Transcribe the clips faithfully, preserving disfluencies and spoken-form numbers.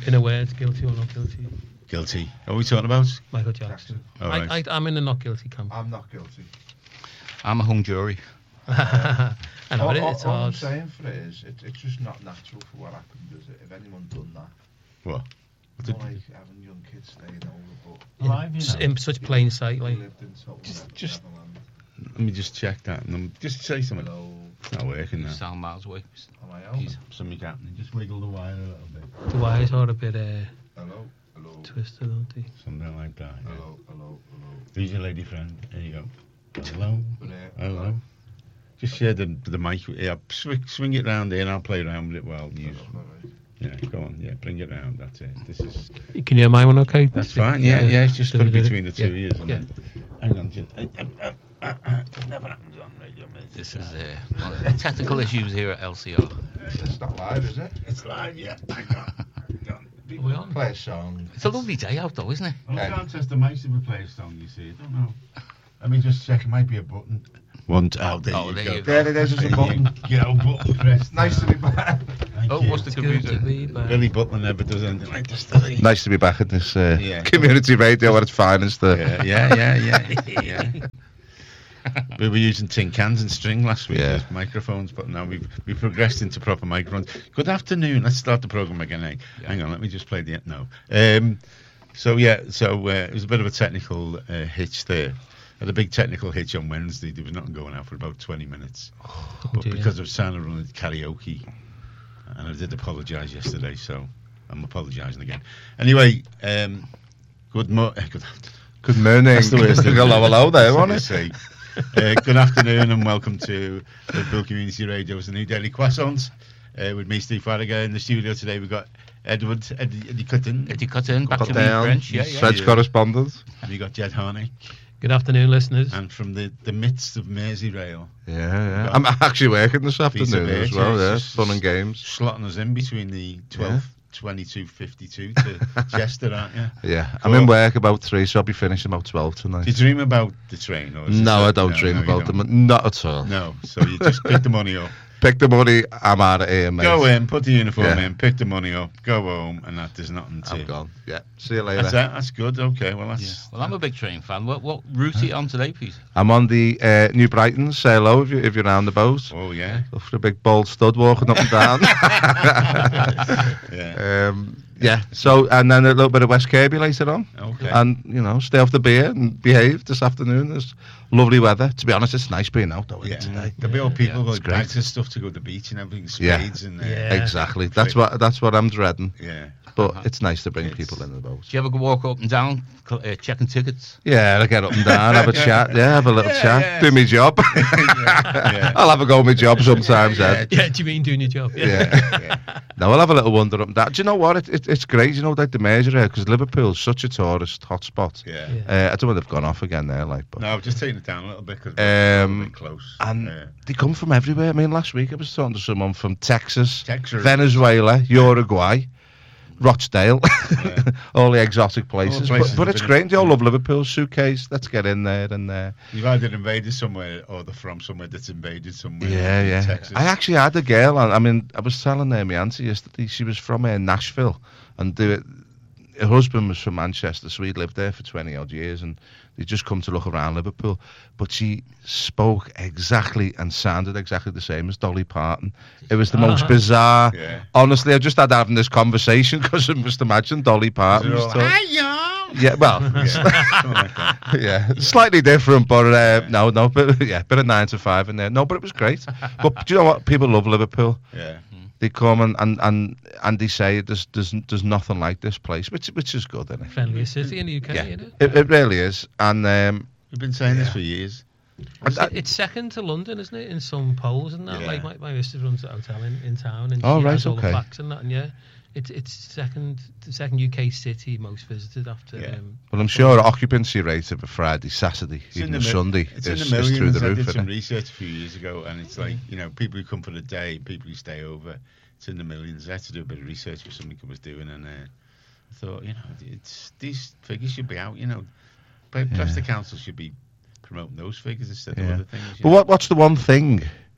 In a word, guilty or not guilty? Guilty. What are we talking about? Michael Jackson. Oh, I, right. I, I'm in the not guilty camp. I'm not guilty. I'm a hung jury. I know all, it, all, it's all I'm hard. saying for it is, it, it's just not natural for what happened, is it? If anyone done that, What? it's not like having young kids staying over, but Live, you Just know. in such plain sight, like. lived in total Just- Never- just- Neverland. Let me just check that. And then just say something. Hello, It's not working now. Sound miles away. am I on? He's- Something happening. Just wiggle the wire a little bit. The wires are a bit uh, Hello, hello, twisted, aren't they? Something like that. Yeah. hello, hello, hello. Who's your lady friend? There you go. Hello. But, uh, Hello. Just share the the mic. Yeah, swing, swing it round there, and I'll play around with it while you. hello, alright. Yeah, go on. Yeah, bring it round. That's it. This is. Can you hear my one okay? That's fine. Yeah, yeah. It's just put it between the two Yeah. ears. And Yeah. then, hang on. Just, uh, uh, uh, uh, uh, it never happens on radio. mate. This is uh, one of the technical issues here at L C R. It's not live, is it? It's live. Yeah. Hang on. Hang on. Are we on? Play a song. It's a lovely day out though, isn't it? Well, Yeah. I can't test the mics if we play a song, you see. I don't know. Let me just check. It might be a button. One. T- oh, there, Oh, you, there go. you go. There it is, it's a button. You know, button pressed. Nice to be back. Thank Oh, you. what's the It's good to computer? be back. Billy Butler never does anything like this, does he? Nice to be back at this uh, Yeah. community radio at its finest. Uh, Yeah, yeah, yeah, yeah. yeah. We were using tin cans and string last week Yeah. as microphones, but now we've we've progressed into proper microphones. Good afternoon. Let's start the program again. eh? Yeah. Hang on, let me just play the no. Um, so yeah, so uh, it was a bit of a technical uh, hitch there. Had a big technical hitch on Wednesday. There was nothing going out for about twenty minutes, but dear. because of Santa running karaoke, and I did apologise yesterday, so I'm apologising again. Anyway, um, good mo- good afternoon. Good morning. That's the way it's done. hello, hello there, That's what wasn't they it? say. Uh, good afternoon and welcome to Liverpool Community Radio's The New Daily Croissants. Uh, with me, Steve Farragher. In the studio today, we've got Edward, Eddie, Eddie Cutton. Eddie Cutton, back Cut to me down. French. Yeah, yeah. French Yeah. correspondent. And we've got Jed Harney. Good afternoon, listeners. And from the, the midst of Merseyrail, Yeah, yeah. I'm actually working this Piece of afternoon as it, well. yeah, Yeah, it's just- fun and games. slotting us in between the twelve, twenty-two, fifty-two to Chester, aren't you? Yeah, I'm in work about three, so I'll be finishing about twelve tonight. Do you dream about the train? Or is it No, I so- don't no, dream no, you about don't. them. Not at all. No, so you just pick the money up. Pick the money. I'm out of here, mate. Go in, put the uniform Yeah. in, pick the money up, go home, and that there's nothing to. I'm gone. Yeah. See you later. That's that. That's good. Okay. Well, that's. Yeah. Well, I'm a big train fan. What, what route are you on today, please? I'm on the uh, New Brighton. Say hello if, you, if you're round the boat. Oh yeah. Look for a big bald stud walking up and down. Yeah. um, yeah. So and then a little bit of West Kirby later on. Okay. And you know, stay off the beer and behave this afternoon. There's lovely weather. To be honest, it's nice being out though. Yeah. Isn't it, today? There'll be all people Yeah, with it's great. bags and stuff to go to the beach and everything, Yeah. spades and. Uh, Yeah. Exactly. That's what that's what I'm dreading. Yeah. But Uh-huh. it's nice to bring It's- people in the boat. Do you ever go walk up and down, cl- uh, checking tickets? Yeah, I'll get up and down, have a chat. Yeah, have a little Yeah, chat. yeah. Do my job. yeah. I'll have a go at my job sometimes. Yeah, Ed. Yeah, do you mean doing your job? Yeah. No, I'll have a little wander up and down. Do you know what? It, it, it's great, you know, like the Mersey here, because Liverpool's such a tourist hotspot. Yeah. Yeah. Uh, I don't know if they've gone off again there, like, but No, I've just taken it down a little bit because we're Um, a bit close. and Yeah. they come from everywhere. I mean, last week I was talking to someone from Texas, Texas. Venezuela, Uruguay, Rochdale, Yeah. all the exotic places. places but but have it's been- great. They all love Liverpool. Suitcase, let's get in there and. Uh, You've either invaded somewhere or they're from somewhere that's invaded somewhere. Yeah, in yeah. Texas. I actually had a girl. I I mean, I was telling her, my auntie yesterday, she was from uh, Nashville, and the, her husband was from Manchester, so he'd lived there for twenty odd years, and they'd just come to look around Liverpool. But she spoke exactly and sounded exactly the same as Dolly Parton. It was the most bizarre. Yeah. Honestly, I just had having this conversation because I must imagine Dolly Parton They're was all, talking. "Hi, Yeah, well, Yeah, something like that. yeah, slightly different, but uh, no, no, but yeah, bit of nine to five in there. No, but it was great. But do you know what? People love Liverpool. Yeah. They come and, and, and, and they say there's, there's there's nothing like this place, which which is good, isn't it? Friendliest city in the U K, Yeah, isn't it? it, it really is. And um, We've been saying this Yeah. for years. It's, I- it's second to London, isn't it, in some polls and that? Yeah. Like, my, my missus runs a hotel in, in town, and Oh, she right, has all okay. the facts and that, and yeah, it's it's second the second U K city most visited after. Yeah. Um, well, I'm sure occupancy rate of a Friday, Saturday, It's in even the a mil- Sunday It's is, in the is through millions. the I roof. did some Isn't it? research a few years ago, and it's like, you know, people who come for the day, people who stay over, it's in the millions. I had to do a bit of research for something I was doing, and uh, I thought, you know, it's these figures should be out. You know, perhaps Yeah. the council should be promoting those figures instead of Yeah. other things. you But know. what what's the one thing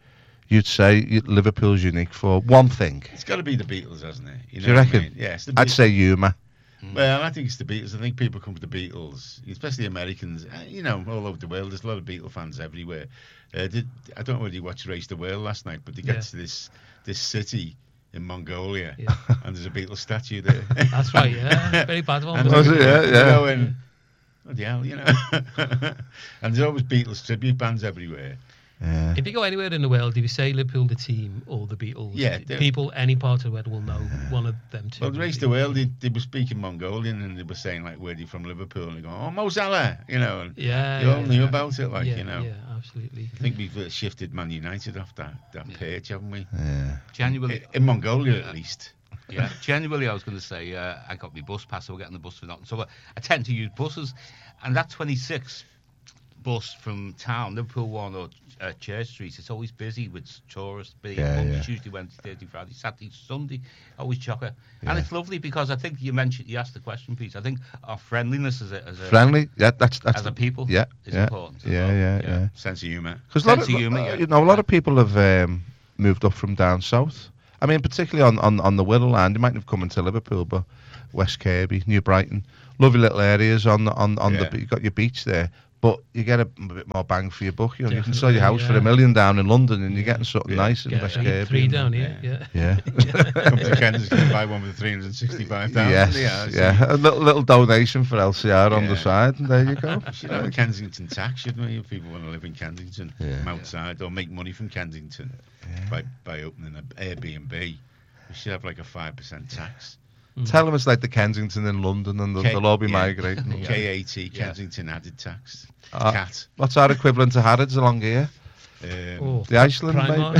you'd say y- Liverpool's unique for one thing? It's got to be the Beatles, hasn't it? You know Do you what I reckon? mean? Yeah, it's the I'd Beatles. say humour. Well, I think it's the Beatles. I think people come to the Beatles, especially Americans. uh, You know, all over the world. There's a lot of Beatle fans everywhere. Uh, did, I don't know whether you watched Race the World last night, but they get Yeah. to this this city in Mongolia, Yeah. and there's a Beatles statue there. That's right, yeah. Very bad one. And Was wasn't it? Yeah, you yeah. know, and bloody hell, you know. And there's always Beatles tribute bands everywhere. Yeah. If you go anywhere in the world, if you say Liverpool the team or the Beatles, Yeah, they- people any part of the world will know one of them two. Well, Race the World, they, they were speaking Mongolian, and they were saying, like, where are you from, Liverpool? And they go, oh, Mo Salah, you know. And Yeah, they all yeah, knew yeah. about it, like, yeah, you know. Yeah, absolutely. I think we've uh, shifted Man United off that, that Yeah. page, haven't we? Yeah. Genuinely, In Mongolia, at least. yeah. Genuinely, I was going to say uh, I got my bus pass. So we're getting the bus for nothing. So I, I tend to use buses, and that twenty-six bus from town, Liverpool One or uh, Church Street, it's always busy with tourists. Busy Yeah, Monday, yeah. Tuesday, Wednesday, Thursday, Friday, Saturday, Sunday, always chocker. Yeah. And it's lovely because I think you mentioned, you asked the question, Pete. I think our friendliness as a as a, Friendly. Yeah, that's that's as a people Yeah, is yeah, important. as yeah, well. yeah, yeah. Sense of humour. Because a lot Sense of of humour, uh, yeah. you know, a lot of people have um, moved up from down south. I mean, particularly on, on, on the Wirral line, you might have come into Liverpool, but West Kirby, New Brighton, lovely little areas on the on on Yeah. the you've got your beach there, but you get a, a bit more bang for your buck. You know, you can Definitely, sell your house for yeah. a million down in London, and you're getting something Yeah. nice in Yeah, West three, Kirby. three and- down here. Yeah. Yeah. Come to Kensington and buy one with three hundred sixty-five thousand. Yes. Yeah. A little little donation for L C R on the Yeah. side, and there you go. We should have a Kensington tax, shouldn't we? If people want to live in Kensington, Yeah. from outside, or make money from Kensington by by opening an Airbnb, we should have like a five percent tax. Tell them it's like the Kensington in London, and they'll, K- they'll all be yeah. migrating. K A T, Yeah. Kensington added tax. Uh, Cat. What's our equivalent to Harrods along here? Um, Oh, The Iceland, Primark.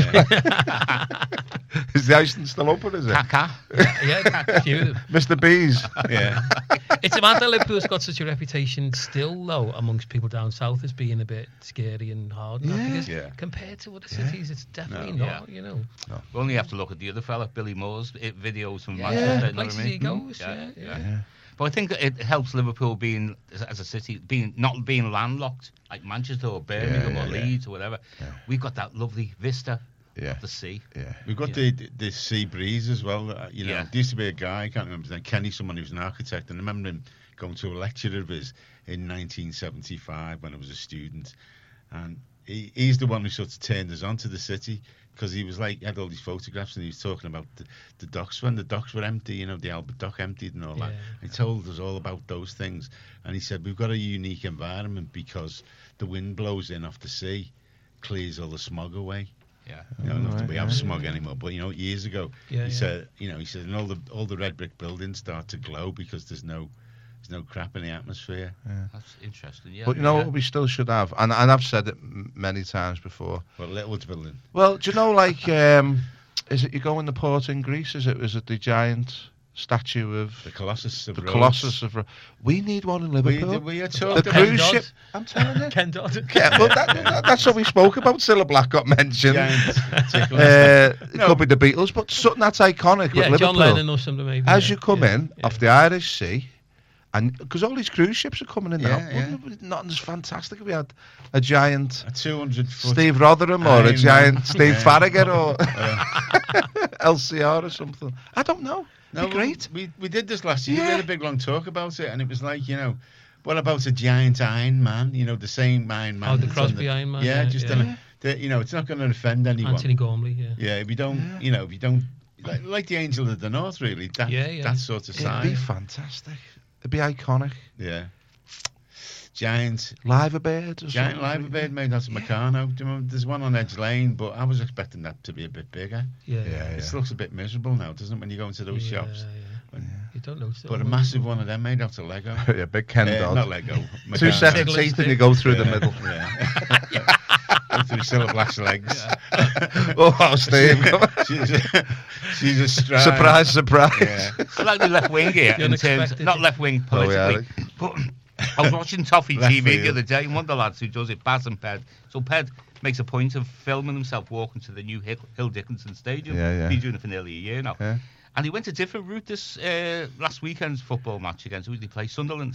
mate. Is the Iceland still open, is it? Kaka. yeah, a few of them. Mister B's. yeah. It's a mad that Liverpool's got such a reputation still, though, amongst people down south as being a bit scary and hard. and that, Yeah. because Yeah. compared to other cities, it's definitely No. not, you know. We only have to look at the other fella, Billy Moore's i- videos from Yeah, Manchester. you know what I places mean? he goes, Yeah, yeah, yeah. yeah. But I think it helps Liverpool being as, as a city, being not being landlocked like Manchester or Birmingham Yeah, or yeah, Leeds or whatever. Yeah. We've got that lovely vista Yeah. of the sea. Yeah. We've got Yeah. the the sea breeze as well. Uh, you know, Yeah. there used to be a guy, I can't remember his name, Kenny, someone who was an architect, and I remember him going to a lecture of his in nineteen seventy-five when I was a student, and he, he's the one who sort of turned us on to the city, because he was like, he had all these photographs, and he was talking about the, the docks when the docks were empty, you know, the Albert Dock emptied and all that. Yeah. He told us all about those things, and he said we've got a unique environment because the wind blows in off the sea, clears all the smog away. Yeah. You know, not that Alright, we have yeah. smog anymore, but you know, years ago, Yeah, he yeah. said, you know, he said, and all the all the red brick buildings start to glow because there's no there's no crap in the atmosphere. That's interesting. Yeah. But you know yeah. what we still should have, and and I've said it m- many times before. Well, Littlewood's building. Well, do you know, like, um, is it you go in the port in Greece? Is it was it the giant statue of The Colossus of the Rhodes. Colossus of? Ro- We need one in We, Liverpool. we had the talked about cruise Dodd. ship. I'm telling you. Ken Dodd. Yeah, well, that, that, that's what we spoke about. Cilla Black got mentioned. giant tickle. Uh, it No. could be the Beatles, but something that's iconic Yeah, with John Liverpool. Lennon or something maybe. As yeah, you come yeah, in yeah. off the Irish Sea, and because all these cruise ships are coming in now, Yeah, yeah. wouldn't it be nothing's fantastic if we had a giant a two hundred foot. Steve Rotherham or Iron a Man. giant Steve Yeah. Farragut or Uh, L C R or something. I don't know. no, Be great. We we did this last year. We Yeah. had a big long talk about it, and it was like, you know, what about a giant Iron Man? You know, the same Iron Man. Oh, the that's on Crosby Iron Man, Yeah, yeah, just yeah. on a- the- you know, it's not going to offend anyone. Anthony Gormley, yeah. Yeah, if you don't, Yeah. you know, if you don't, like, like the Angel of the North, really. That Yeah, yeah. that sort of It'd size. be fantastic. It'd be iconic. Yeah. Giant, Live a bird or giant something. live bird made out of Meccano. Do you remember? There's one on Edge Lane, but I was expecting that to be a bit bigger. Yeah, Yeah, yeah. It looks a bit miserable now, doesn't it, when you go into those yeah, shops? yeah. You don't know. But a massive one of them made out of Lego. yeah, big Ken Uh, Dodd. not Lego. Two Meccano. separate Tickle teeth and and you go through the Yeah, middle. Yeah. Go through Cilla Black's legs. Oh, Steve. she's a, she's a stride. surprise, surprise. Yeah. Slightly left wing here The in terms, unexpected. not left wing Oh, yeah. politically, but I was watching Toffee Left T V the field. other day, and one of the lads who does it, Baz and Ped. So Ped makes a point of filming himself walking to the new Hill, Hill Dickinson Stadium. Yeah, yeah. Been doing it for nearly a year now. Yeah. And he went a different route this uh, last weekend's football match against who did he play? Sunderland.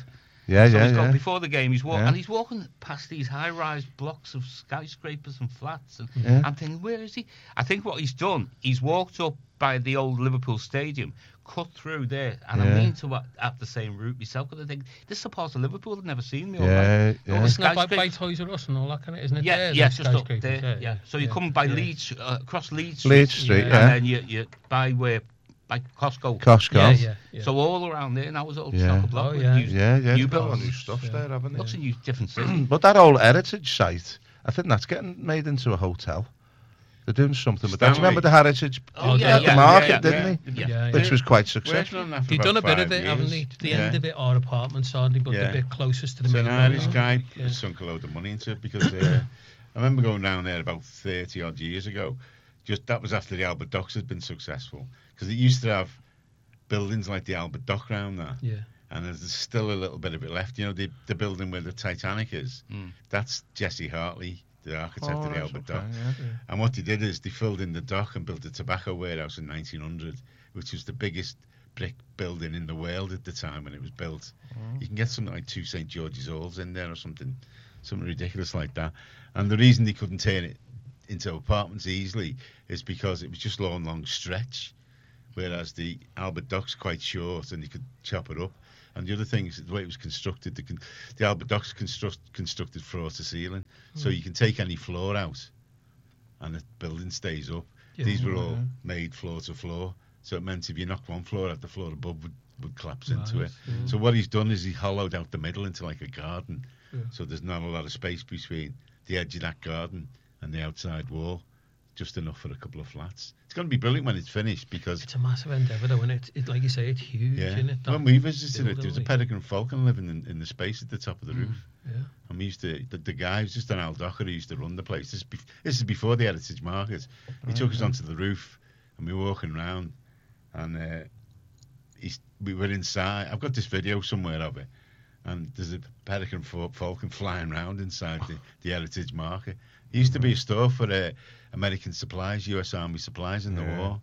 Yeah, So yeah, he's got, yeah. before the game, he's walking, Yeah. and he's walking past these high-rise blocks of skyscrapers and flats, and Yeah. I'm thinking, where is he? I think what he's done, he's walked up by the old Liverpool Stadium, cut through there, and I Yeah. mean to have the same route myself, because I think this is a part of Liverpool I've never seen me. all Yeah, right. yeah. All the Isn't that by, by skyscrapers- Toys R Us and all that kind of, isn't it? Yeah, there, yeah, the just up skyscrapers? there. Yeah, So you come by yeah. Leeds, uh, across Leeds Street, Leeds Street, Yeah. yeah. and then you you by where by Costco. Costco. Yeah, yeah, yeah. So all around there now is old Yeah. chocolate block Oh, with yeah. new, Yeah, yeah. new They've got a lot of builds. new stuff Yeah. there, haven't they? Looks a new different city. But that old heritage site, I think that's getting made into a hotel. They're doing something with that. Do you Stanley. remember the heritage? Oh, They yeah, had the yeah, market, yeah, didn't yeah, they? Yeah, yeah. Which was quite Working successful. on that for They've done a about bit of five it, haven't they? years. The Yeah. end of it are apartments, aren't they? But Yeah. they're a bit closest to the So an main Irish road. guy Yeah. sunk a load of money into it because uh, I remember going down there about thirty odd years ago. Just that was after the Albert Docks had been successful, because it used to have buildings like the Albert Dock round there, Yeah. and there's still a little bit of it left. You know, the the building where the Titanic is. Mm. That's Jesse Hartley, the architect Oh, of the that's Albert okay, Dock. yeah. And what they did is they filled in the dock and built a tobacco warehouse in nineteen hundred, which was the biggest brick building in the world at the time when it was built. You can get something like two Saint George's Halls in there or something, something ridiculous like that. And the reason they couldn't turn it into apartments easily is because it was just long, long stretch, whereas the Albert Dock's quite short and you could chop it up. And the other thing is the way it was constructed, the, con- the Albert Dock's construct, constructed floor to ceiling, so you can take any floor out and the building stays up. Yeah. These were all made floor to floor, so it meant if you knocked one floor out, the floor above would, would collapse into Right, it. yeah. So what he's done is he hollowed out the middle into like a garden, Yeah. so there's not a lot of space between the edge of that garden and the outside wall, just enough for a couple of flats. It's going to be brilliant when it's finished because, It's a massive endeavour, though, and it, it, like you say, it's huge, yeah, isn't it? when we visited it, there was a building, peregrine falcon living in, in the space at the top of the roof. Yeah. And we used to, the, the guy who's just an Al Docker who used to run the place. This, is bef- this is before the Heritage Market. He took us onto the roof and we were walking around and uh, he's, we were inside. I've got this video somewhere of it. And there's a peregrine fa- falcon flying around inside the, the Heritage Market. It used to be a store for uh, American supplies, U S Army supplies in the Yeah. war.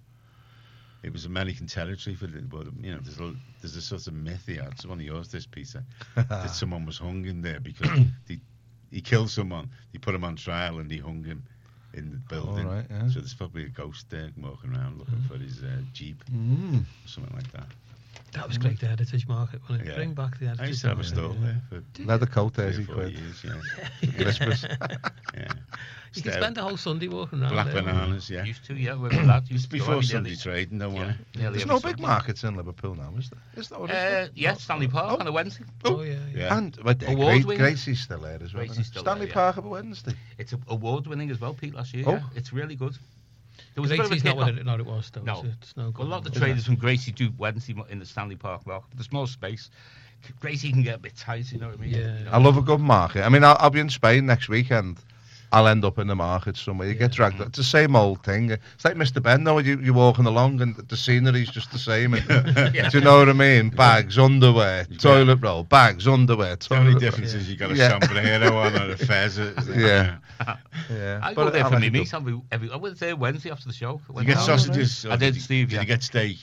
It was American territory for the, but you know, there's a, there's a sort of myth here. It's one of yours, this Peter, that someone was hung in there because they, he killed someone. They put him on trial and they hung him in the building. All right, yeah. So there's probably a ghost there walking around looking for his uh, jeep Mm. or something like that. That was great, the Heritage Market. When it Yeah. bring back the Heritage I used to have a Market, store yeah. there for Leather coat, three or thirty four quid. years. Yeah, Christmas. yeah. You can Stare- spend the whole Sunday walking around black there. bananas. Yeah, Used to, yeah. With that, it's used to go before every Sunday day. trading, don't Yeah, want it. nearly There's every no big Sunday. markets in Liverpool now, is there? Is that what it is? Uh, yeah, Stanley Park Oh. on a Wednesday. Oh, yeah, yeah. Yeah. And but, uh, Award Great, winning. Gracie's still there as well. Gracie's isn't it? still Stanley there, yeah. Park on Wednesday. It's a award winning as well, Pete, last year. Oh. Yeah. It's really good. There was a bit of a Gracie's not what kick-off. it, not it was, though. No. is it? It's no Well, good. a lot of the is it? traders from Gracie do Wednesday mo- in the Stanley Park Market. There's more space. Gracie can get a bit tight, you know what I mean? Yeah. You know? I love a good market. I mean, I'll, I'll be in Spain next weekend. I'll end up in the market somewhere. You Yeah. get dragged. It's the same old thing. It's like Mister Ben, though. You, you're walking along and the scenery's just the same. And, Yeah. Do you know what I mean? Bags, underwear, toilet roll, bags, underwear, The only toilet difference is you got a Yeah. sombrero on or a fez. Yeah. Yeah. I But go there I'll for let me you meet every, every. I went there Wednesday after the show. You Went get down. sausages. or I did, you- Steve, Did yeah. you get steak?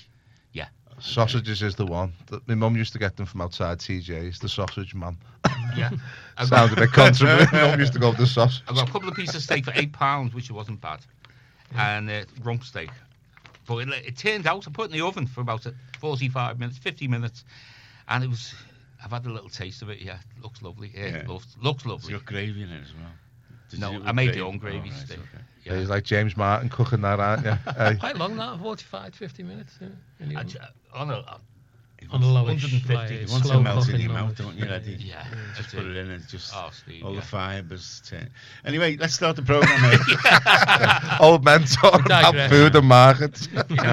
Sausages is the one. The- My mum used to get them from outside T J's, the sausage man. Yeah. I Sounds a got, bit controversial. My mum used to go for the sausage. I got a couple of pieces of steak for eight pounds, which wasn't bad, and uh, rump steak. But it, it turned out I put it in the oven for about uh, forty-five minutes, fifty minutes, and it was. I've had a little taste of it. Yeah, it looks lovely. Yeah, Yeah. It looks, looks It's lovely. got gravy in it as well. Did No, you do it I with made gravy? the own gravy Oh, right, steak. okay. Yeah. He's like James Martin cooking that, aren't you? Hey. Quite long, that, forty-five, fifty minutes. Yeah. In the I oven. j- on a, On the lowish, one hundred fifty. like, You want slow to melt in cooking your lowish. mouth, don't you, Eddie? yeah, Just that's put it. it in and just Oh, Steve, all yeah. the fibres. Turn. Anyway, let's start the program. mate. Old men talking about digress. food and markets.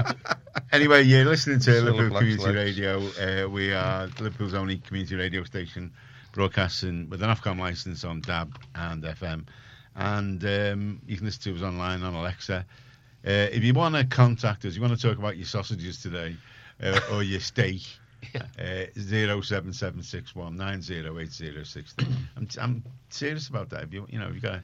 Anyway, you're listening to Still a Liverpool black Community sledge. Radio. Uh, we are Liverpool's only community radio station, broadcasting with an Ofcom licence on D A B and F M. And um, you can listen to us online on Alexa. Uh, if you want to contact us, you want to talk about your sausages today uh, or your steak, Yeah. uh, zero seven seven six one nine zero eight zero six three. I'm I'm serious about that. If you you know if you got a,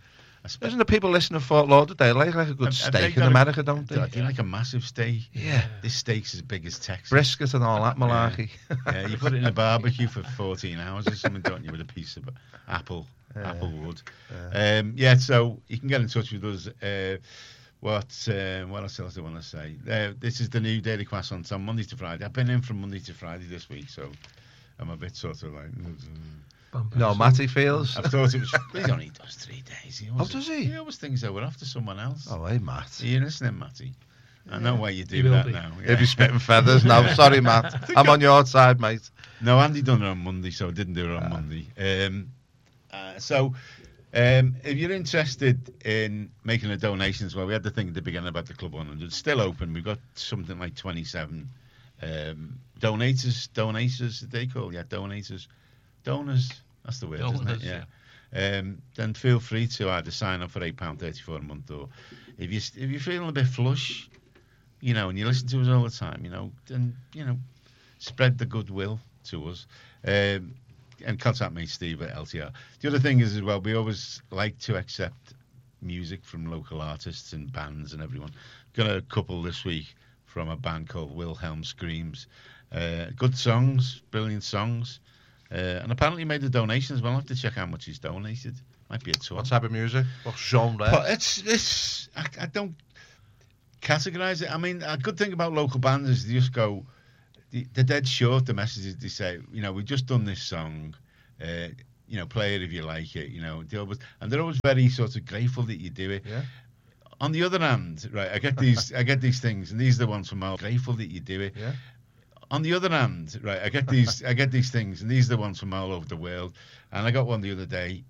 I spe- Isn't the people listening to Fort Lauderdale like, like a good Have- have they steak in got a- America, don't they? Do you like a massive steak? Yeah. This steak's as big as Texas. Brisket and all that malarkey. Yeah, you put it in a barbecue for fourteen hours or something, don't you, with a piece of apple, Yeah. apple wood. Yeah. Um, yeah, so you can get in touch with us. Uh, what uh, what else do I want to say? Uh, this is the new Daily Croissant on Monday to Friday. I've been in from Monday to Friday this week, so I'm a bit sort of like... No, Matty feels. I thought it was... He only does three days. He always, Oh, does he? He always thinks that we're off to someone else. Oh, hey, Matt. Are you listening, Matty? I know why you He do will that be. now. He'll be spitting feathers now. Sorry, Matt. I'm on your side, mate. No, Andy done it on Monday, so I didn't do it on Ah. Monday. Um, uh, so, um, if you're interested in making a donation as well, we had the thing at the beginning about the Club one hundred. It's still open. We've got something like twenty-seven um, donators, donators, they call yeah, donators, donors. That's the word, isn't Donors, it? Yeah. Um, then feel free to either sign up for eight pound thirty-four a month, or if you if you're feeling a bit flush, you know, and you listen to us all the time, you know, then you know, spread the goodwill to us. Um, and contact me, Steve, at L T R. The other thing is as well, we always like to accept music from local artists and bands and everyone. Got a couple this week from a band called Wilhelm Screams. Uh, good songs, brilliant songs. Uh, and apparently made a donation as well. I'll have to check how much he's donated. Might be a ton. What type of music? What genre? But it's it's I, I don't categorize it. I mean, a good thing about local bands is they just go, they- they're dead short. The messages they say, you know, we've just done this song. Uh, you know, play it if you like it. You know, they always, and they're always very sort of grateful that you do it. Yeah. On the other hand, right, I get these, I get these things, and these are the ones from all grateful that you do it. Yeah. On the other hand, right, I get these, I get these things, and these are the ones from all over the world. And I got one the other day.